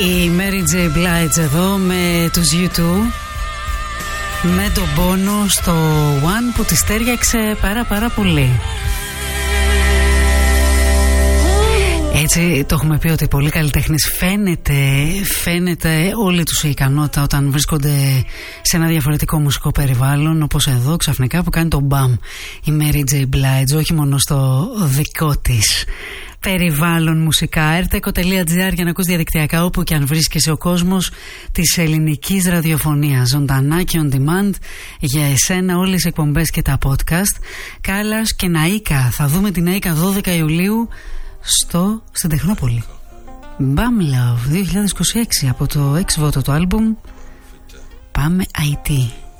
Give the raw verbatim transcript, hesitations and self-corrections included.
Η Mary J. Blige εδώ με τους γιου τού, με τον πόνο στο One που της τέριαξε πάρα πάρα πολύ. Έτσι το έχουμε πει ότι πολλοί καλλιτέχνες φαίνεται, φαίνεται όλη τους η ικανότητα όταν βρίσκονται σε ένα διαφορετικό μουσικό περιβάλλον, όπως εδώ ξαφνικά που κάνει το μπαμ η Mary J. Blige, όχι μόνο στο δικό της περιβάλλον μουσικά. ερτεκο τελεία τζι άρ για να ακούς διαδικτυακά όπου και αν βρίσκεσαι ο κόσμος της ελληνικής ραδιοφωνίας, ζωντανά και on demand για εσένα όλες οι εκπομπές και τα podcast. Κάλλας και Ναΐκα, θα δούμε την Ναΐκα δώδεκα Ιουλίου στο, στην Τεχνόπολη. Bam Love δύο χιλιάδες είκοσι έξι από το έξι βότο το άλμπουμ. Πάμε άι τι.